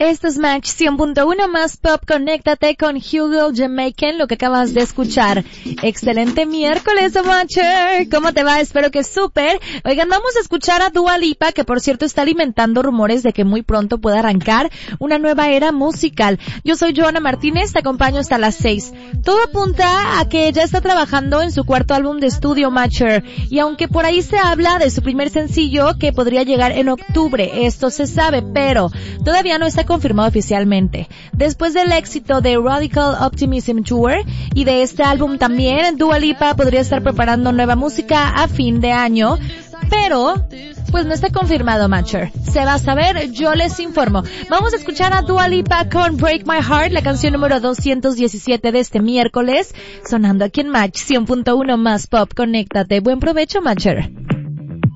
Esto es Match 100.1 más pop. Conéctate con Hugo Jamaican, lo que acabas de escuchar. Excelente miércoles, Matcher. ¿Cómo te va? Espero que súper. Oigan, vamos a escuchar a Dua Lipa, que por cierto está alimentando rumores de que muy pronto pueda arrancar una nueva era musical. Yo soy Joana Martínez, te acompaño hasta las 6. Todo apunta a que ella está trabajando en su cuarto álbum de estudio, Matcher. Y aunque por ahí se habla de su primer sencillo que podría llegar en octubre, esto se sabe, pero todavía no está confirmado oficialmente. Después del éxito de Radical Optimism Tour y de este álbum también, Dua Lipa podría estar preparando nueva música a fin de año, pero pues no está confirmado, Matcher. Se va a saber, yo les informo. Vamos a escuchar a Dua Lipa con Break My Heart, la canción número 217 de este miércoles, sonando aquí en Match 100.1 más pop. Conéctate. Buen provecho, Matcher.